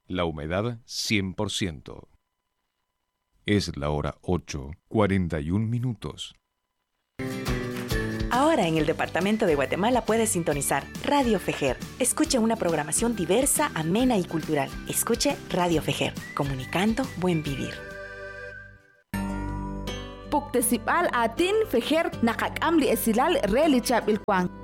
La humedad 100%. Es la hora 8:41. Ahora en el departamento de Guatemala puedes sintonizar Radio Fejer. Escuche una programación diversa, amena y cultural. Escuche Radio Fejer, comunicando buen vivir. Puktesipal atin Fejer nakakam li esilal reli chap ilkwang.